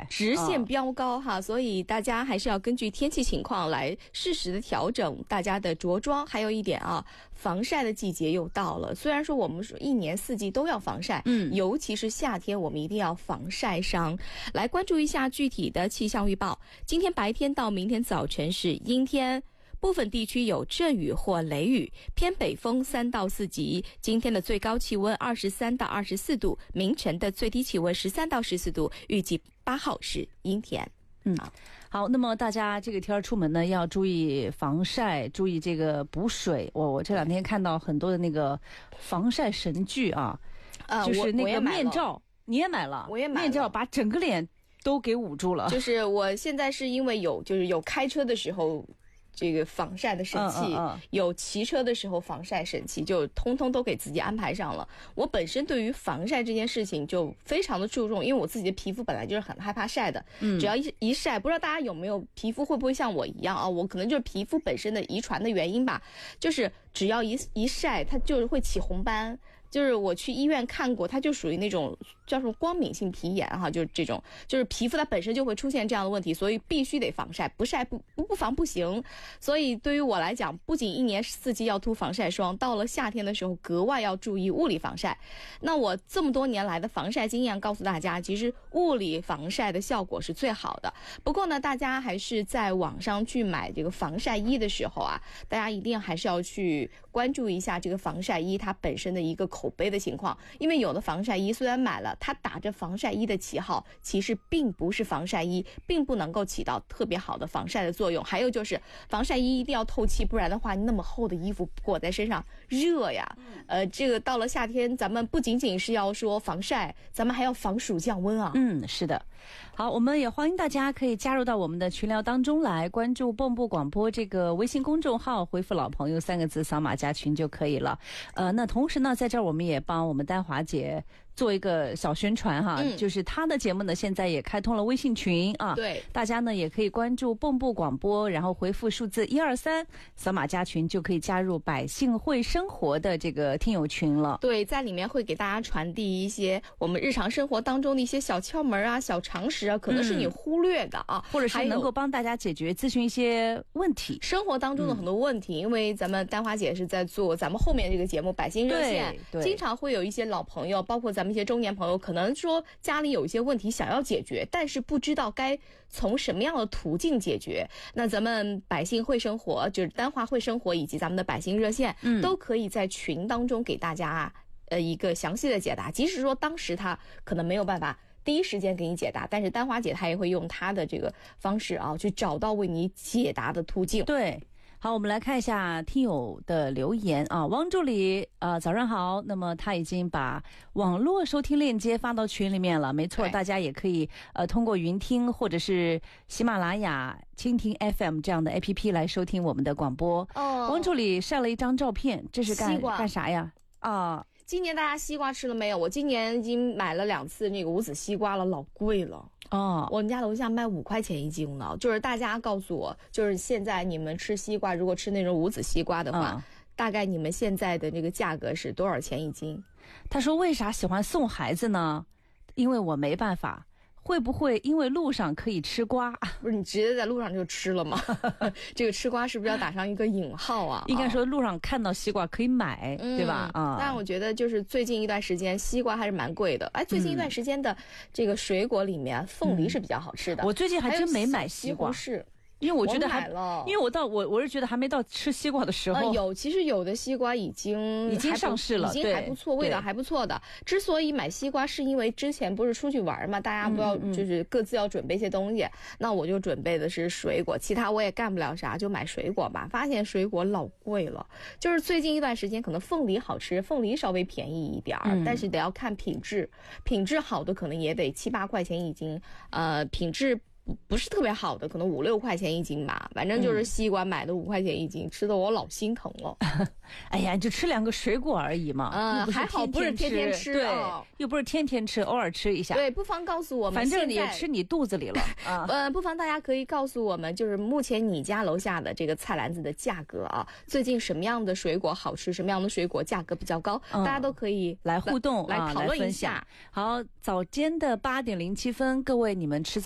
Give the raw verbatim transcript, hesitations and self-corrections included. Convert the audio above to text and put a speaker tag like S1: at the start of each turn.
S1: 直线飙高哈、啊，所以大家还是要根据天气情况来适时的调整大家的着装。还有一点啊，防晒的季节又到了。虽然说我们说一年四季都要防晒，嗯，尤其是夏天，我们一定要防晒伤。来关注一下具体的气象预报。今天白天到明天早晨是阴天。部分地区有阵雨或雷雨，偏北风三到四级。今天的最高气温二十三到二十四度，明晨的最低气温十三到十四度，预计八号是阴天。
S2: 嗯，好，那么大家这个天出门呢，要注意防晒，注意这个补水。我我这两天看到很多的那个防晒神剧啊，呃、就是那个面罩，你也买了，
S1: 我也买了，
S2: 面罩把整个脸都给捂住了。
S1: 就是我现在是因为有，就是有开车的时候。这个防晒的神器、嗯嗯嗯、有骑车的时候防晒神器，就通通都给自己安排上了。我本身对于防晒这件事情就非常的注重，因为我自己的皮肤本来就是很害怕晒的，嗯，只要一一晒，不知道大家有没有皮肤会不会像我一样啊？我可能就是皮肤本身的遗传的原因吧，就是只要一一晒，它就是会起红斑。就是我去医院看过，它就属于那种叫什么光敏性皮炎哈，就是这种，就是皮肤它本身就会出现这样的问题，所以必须得防晒，不晒不不不防不行。所以对于我来讲，不仅一年四季要涂防晒霜，到了夏天的时候格外要注意物理防晒。那我这么多年来的防晒经验告诉大家，其实物理防晒的效果是最好的。不过呢，大家还是在网上去买这个防晒衣的时候啊，大家一定还是要去关注一下这个防晒衣它本身的一个口碑的情况，因为有的防晒衣虽然买了，它打着防晒衣的旗号，其实并不是防晒衣，并不能够起到特别好的防晒的作用。还有就是防晒衣一定要透气，不然的话那么厚的衣服裹在身上热呀。呃，这个到了夏天，咱们不仅仅是要说防晒，咱们还要防暑降温啊。
S2: 嗯，是的。好，我们也欢迎大家可以加入到我们的群聊当中来，关注蹦蹦广播这个微信公众号，回复老朋友三个字，扫码加群就可以了。呃，那同时呢，在这儿我们也帮我们丹华姐做一个小宣传哈、嗯，就是她的节目呢现在也开通了微信群啊，
S1: 对，
S2: 大家呢也可以关注蹦蹦广播，然后回复数字一二三，扫码加群就可以加入百姓会生活的这个听友群了。
S1: 对，在里面会给大家传递一些我们日常生活当中的一些小窍门啊、小常识啊，可能是你忽略的啊，
S2: 嗯、或者是能够帮大家解决咨询一些问题，
S1: 生活当中的很多问题。嗯、因为咱们丹华姐是在做咱们后面这个节目百姓热线，经常会有一些老朋友，包括咱们一些中年朋友，可能说家里有一些问题想要解决，但是不知道该从什么样的途径解决。那咱们百姓会生活，就是丹华会生活以及咱们的百姓热线、嗯、都可以在群当中给大家呃一个详细的解答。即使说当时他可能没有办法第一时间给你解答，但是丹华姐她也会用她的这个方式啊，去找到为你解答的途径。
S2: 对，好，我们来看一下听友的留言啊。汪助理呃，早上好。那么他已经把网络收听链接发到群里面了，没错，大家也可以呃通过云听或者是喜马拉雅、蜻蜓 F M 这样的 A P P 来收听我们的广播。哦，汪助理晒了一张照片，这是干干啥呀？啊。
S1: 今年大家西瓜吃了没有？我今年已经买了两次那个无籽西瓜了，老贵了哦。我们家楼下卖五块钱一斤呢。就是大家告诉我，就是现在你们吃西瓜，如果吃那种无籽西瓜的话、嗯，大概你们现在的这个价格是多少钱一斤？
S2: 他说为啥喜欢送孩子呢？因为我没办法。会不会因为路上可以吃瓜？
S1: 不是你直接在路上就吃了吗？这个吃瓜是不是要打上一个引号啊？
S2: 应该说路上看到西瓜可以买，嗯、对吧？啊、嗯，
S1: 但我觉得就是最近一段时间西瓜还是蛮贵的。哎，最近一段时间的这个水果里面，凤梨是比较好吃的。
S2: 嗯、我最近还真没买西瓜。
S1: 是。
S2: 因为我觉得还
S1: 买了，
S2: 因为我到我我是觉得还没到吃西瓜的时候。
S1: 呃、有，其实有的西瓜已经
S2: 已经上市了，
S1: 已经还不错，味道还不错的。之所以买西瓜，是因为之前不是出去玩嘛，大家不要、嗯、就是各自要准备一些东西、嗯。那我就准备的是水果，其他我也干不了啥，就买水果吧。发现水果老贵了，就是最近一段时间可能凤梨好吃，凤梨稍微便宜一点、嗯、但是得要看品质，品质好的可能也得七八块钱一斤，呃，品质。不是特别好的，可能五六块钱一斤吧，反正就是西瓜买的五块钱一斤，嗯、吃的我老心疼了。
S2: 哎呀，就吃两个水果而已嘛，
S1: 嗯，还好不是天天吃，
S2: 对、哦，又不是天天吃，偶尔吃一下。
S1: 对，不妨告诉我们，
S2: 反正也吃你肚子里了啊。
S1: 呃，不妨大家可以告诉我们，就是目前你家楼下的这个菜篮子的价格啊，最近什么样的水果好吃，什么样的水果价格比较高，嗯、大家都可以
S2: 来互动
S1: 来讨论
S2: 一
S1: 下。
S2: 好，早间的八点零七分，各位你们吃早。